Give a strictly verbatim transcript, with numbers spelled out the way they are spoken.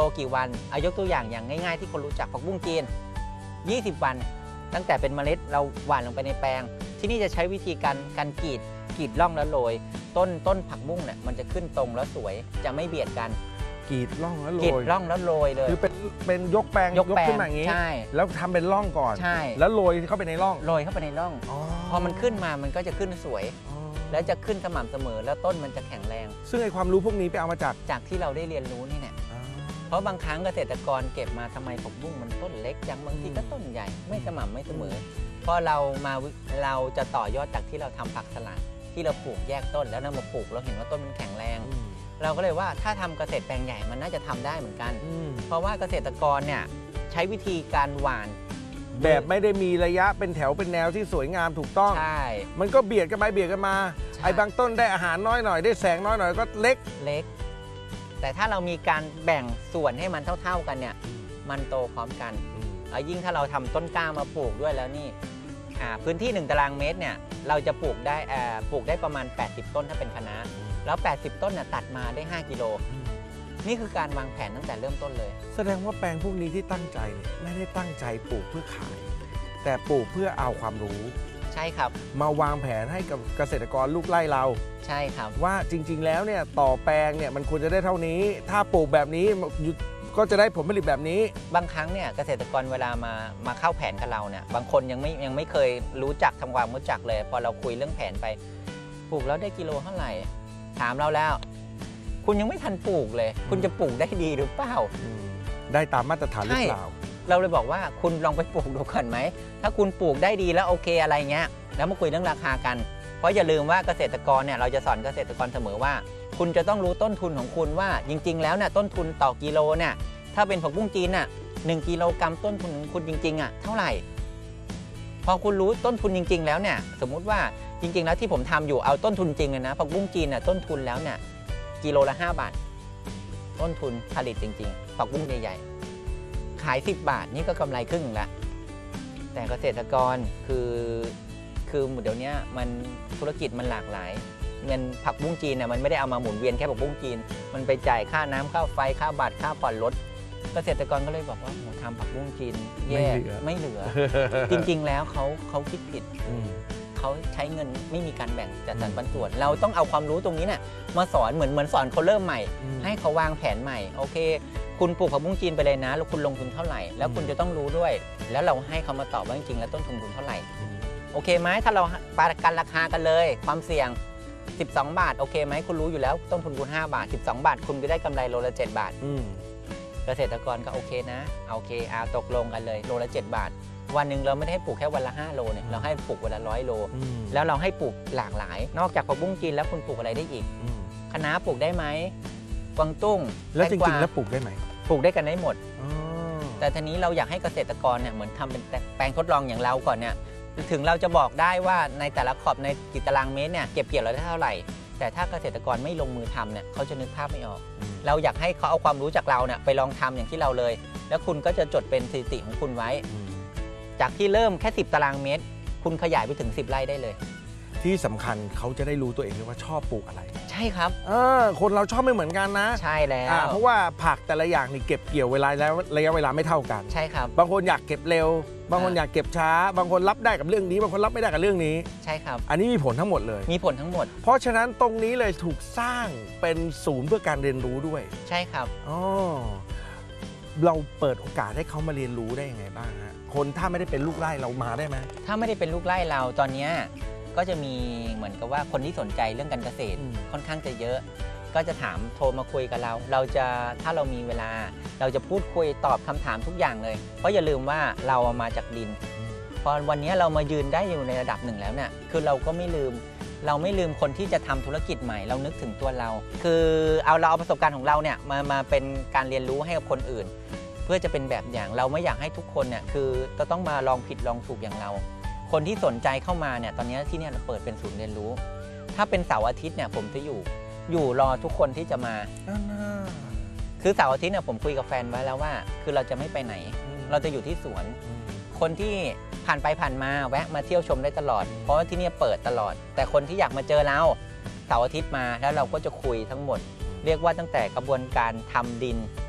กี่วันเอายกตัวอย่างอย่างง่ายๆที่คนรู้จักผักบุ้งจีนยี่สิบวันตั้งแต่เป็นเมล็ดเราหว่านลงไปในแปลงที่นี่จะใช้วิธีการการกรีดกรีดร่องแล้วโรยต้นต้นผักบุ้งเนี่ยมันจะขึ้นตรงแล้วสวยจะไม่เบียดกันกรีดร่องแล้วโรยกรีดร่องแล้วโรยเลยคือเป็นเป็นยกแปลงยกแปลงขึ้นมาอย่างนี้ใช่แล้วทำเป็นร่องก่อนใช่แล้วโรยเข้าไปในร่องโรยเข้าไปในร่องพอมันขึ้นมามันก็จะขึ้นสวยแล้วจะขึ้นสม่ำเสมอแล้วต้นมันจะแข็งแรงซึ่งไอความรู้พวกนี้ไปเอามาจากจากที่เราได้เรียนรู้นี่เนี่ยเพราะบางครั้งเกษตรกรเก็บมาทำไมผักบุ้งมันต้นเล็กจังบางทีก็ต้นใหญ่ไม่สม่ำไม่เสมอพอเรามาเราจะต่อยอดจากที่เราทำผักสลัดที่เราปลูกแยกต้นแล้วนำมาปลูกเราเห็นว่าต้นมันแข็งแรงเราก็เลยว่าถ้าทำเกษตรแปลงใหญ่มันน่าจะทำได้เหมือนกันเพราะว่าเกษตรกรเนี่ยใช้วิธีการหว่านแบบไม่ได้มีระยะเป็นแถวเป็นแนวที่สวยงามถูกต้องใช่มันก็เบียดกันไปเบียดกันมาไอ้บางต้นได้อาหารน้อยหน่อยได้แสงน้อยหน่อยก็เล็กเล็กแต่ถ้าเรามีการแบ่งส่วนให้มันเท่าๆกันเนี่ยมันโตพร้อมกันแล้วยิ่งถ้าเราทำต้นกล้ามาปลูกด้วยแล้วนี่พื้นที่หนึ่งตารางเมตรเนี่ยเราจะปลูกได้ปลูกได้ประมาณแปดสิบต้นถ้าเป็นคะน้าแล้วแปดสิบต้นเนี่ยตัดมาได้ห้ากิโลนี่คือการวางแผนตั้งแต่เริ่มต้นเลยแสดงว่าแปลงพวกนี้ที่ตั้งใจไม่ได้ตั้งใจปลูกเพื่อขายแต่ปลูกเพื่อเอาความรู้ใช่ครับมาวางแผนให้กับเกษตรกรลูกไร่เราใช่ครับว่าจริงๆแล้วเนี่ยต่อแปลงเนี่ยมันควรจะได้เท่านี้ถ้าปลูกแบบนี้ก็จะได้ผลผลิตแบบนี้บางครั้งเนี่ยเกษตรกรเวลามามาเข้าแผนกับเราเนี่ยบางคนยังไม่ยังไม่เคยรู้จักทำความรู้จักเลยพอเราคุยเรื่องแผนไปปลูกแล้วได้กิโลเท่าไหร่ถามเราแล้วคุณยังไม่ทันปลูกเลยคุณจะปลูกได้ดีหรือเปล่าได้ตามมาตรฐานหรือเปล่าเราเลยบอกว่าคุณลองไปปลูกดูก่อนไหมถ้าคุณปลูกได้ดีแล้วโอเคอะไรเงี้ยแล้วมาคุยเรื่องราคากันเพราะอย่าลืมว่าเกษตรกรเนี่ยเราจะสอนเกษตรกรเสมอว่าคุณจะต้องรู้ต้นทุนของคุณว่าจริงๆแล้วเนี่ยต้นทุนต่อกิโลเนี่ยถ้าเป็นผักบุ้งจีนน่ะหนึ่งกิโลกรัมต้นทุนของคุณจริงๆอ่ะเท่าไหร่พอคุณรู้ต้นทุนจริงๆแล้วเนี่ยสมมุติว่าจริงๆแล้วที่ผมทำอยู่เอาต้นทุนจริงเลยนะผักบุ้งจีนน่ะต้นทุนแล้วเนี่ยกิโลละห้าบาทต้นทุนผลิตจริงๆผักบุ้งใหญ่ๆขายสิบบาทนี่ก็กำไรครึ่งละแต่เกษตรกรคือคือเดี๋ยวนี้มันธุรกิจมันหลากหลายเงินผักบุ้งจีนเนี่ยมันไม่ได้เอามาหมุนเวียนแค่ผักบุ้งจีนมันไปจ่ายค่าน้ำค่าไฟค่าบัตรค่าผ่อนรถเกษตรกรก็เลยบอกว่าผมทำผักบุ้งจีนแย่ไม่เหลือจริงๆแล้วเขาเขาคิดผิดเขาใช้เงินไม่มีการแบ่งจัดสรรปันส่วนเราต้องเอาความรู้ตรงนี้เนี่ยมาสอนเหมือนเหมือนสอนเขาเริ่มใหม่ให้เขาวางแผนใหม่โอเคคุณปลูกผักบุ้งจีนไปเลยนะแล้วคุณลงทุนเท่าไหร่แล้วคุณจะต้องรู้ด้วยแล้วเราให้เขามาตอบว่าจริงๆแล้วต้นทุนคุณเท่าไหร่โอเคไหมถ้าเราประกันราคากันเลยความเสี่ยงสิบสองบาทโอเคไหมคุณรู้อยู่แล้วต้นทุนคุณห้าบาทสิบสองบาทคุณจะได้กำไรโลละเจ็ดบาทเกษตรกรก็โอเคนะโอเคเอาตกลงกันเลยโลละเจ็ดบาทวันหนึ่งเราไม่ได้ให้ปลูกแค่วันละห้าโลเนี่ยเราให้ปลูกวันละร้อยโลแล้วเราให้ปลูกหลากหลายนอกจากผักบุ้งจีนแล้วคุณปลูกอะไรได้อีกคะน้าปลูกได้ไหมกวางตุ้งแล้วจริงๆแล้วปลูกได้ไหมปลูกได้กันได้หมดแต่ทีนี้เราอยากให้เกษตรกรเนี่ยเหมือนทำเป็นแปลงทดลองอย่างเราก่อนเนี่ยถึงเราจะบอกได้ว่าในแต่ละขอบในกี่ตารางเมตรเนี่ยเก็บเกี่ยวเราได้เท่าไหร่แต่ถ้าเกษตรกรไม่ลงมือทำเนี่ยเขาจะนึกภาพไม่ออกเราอยากให้เขาเอาความรู้จากเราเนี่ยไปลองทำอย่างที่เราเลยแล้วคุณก็จะจดเป็นสถิติของคุณไว้จากที่เริ่มแค่สิบตารางเมตรคุณขยายไปถึงสิบไร่ได้เลยที่สำคัญเขาจะได้รู้ตัวเองด้วยว่าชอบปลูกอะไรใช่ครับเออคนเราชอบไม่เหมือนกันนะใช่แล้วเพราะว่าผักแต่ละอย่างนี่เก็บเกี่ยวเวลาแล้วระยะเวลาไม่เท่ากันใช่ครับบางคนอยากเก็บเร็วบางคนอยากเก็บช้าบางคนรับได้กับเรื่องนี้บางคนรับไม่ได้กับเรื่องนี้ใช่ครับอันนี้มีผลทั้งหมดเลยมีผลทั้งหมดเพราะฉะนั้นตรงนี้เลยถูกสร้างเป็นศูนย์เพื่อการเรียนรู้ด้วยใช่ครับอ๋อเราเปิดโอกาสให้เขามาเรียนรู้ได้ยังไงบ้างฮะคนถ้าไม่ได้เป็นลูกไร่เรามาได้ไหมถ้าไม่ได้เป็นลูกไร่เราตอนนี้ก็จะมีเหมือนกับว่าคนที่สนใจเรื่องการเกษตรค่อนข้างจะเยอะก็จะถามโทรมาคุยกับเราเราจะถ้าเรามีเวลาเราจะพูดคุยตอบคำถามทุกอย่างเลยเพราะอย่าลืมว่าเรามาจากดินพอวันนี้เรามายืนได้อยู่ในระดับหนึ่งแล้วเนี่ยคือเราก็ไม่ลืมเราไม่ลืมคนที่จะทำธุรกิจใหม่เรานึกถึงตัวเราคือเอาเราเอาประสบการณ์ของเราเนี่ยมามาเป็นการเรียนรู้ให้กับคนอื่นเพื่อจะเป็นแบบอย่างเราไม่อยากให้ทุกคนเนี่ยคือจะต้องมาลองผิดลองถูกอย่างเราคนที่สนใจเข้ามาเนี่ยตอนนี้ที่เนี่ยเราเปิดเป็นศูนย์เรียนรู้ถ้าเป็นเสาร์อาทิตย์เนี่ยผมจะอยู่อยู่รอทุกคนที่จะมาคือเสาร์อาทิตย์เนี่ยผมคุยกับแฟนไว้แล้วว่าคือเราจะไม่ไปไหนเราจะอยู่ที่สวนคนที่ผ่านไปผ่านมาแวะมาเที่ยวชมได้ตลอดเพราะว่าที่นี่เปิดตลอดแต่คนที่อยากมาเจอเราเสาร์อาทิตย์มาแล้วเราก็จะคุยทั้งหมดเรียกว่าตั้งแต่กระบวนการทำดิน